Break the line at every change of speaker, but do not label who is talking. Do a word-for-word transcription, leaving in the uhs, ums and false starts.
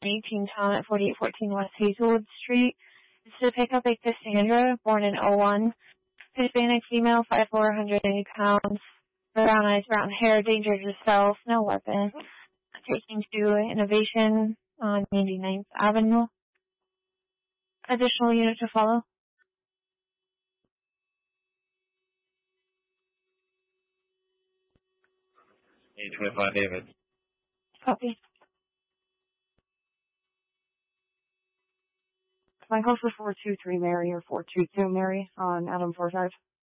eighteen Tom at forty-eight fourteen West Hazelwood Street. This is to pick up a Cassandra, born in oh one. Hispanic female, five foot four, one hundred eighty pounds. Brown eyes, brown hair, danger to self, no weapon. Taking to Innovation on eighty-ninth Avenue. Additional unit to follow.
eight twenty-five David.
Copy.
My house is four two three Mary or four two two Mary on Adam Forsyth.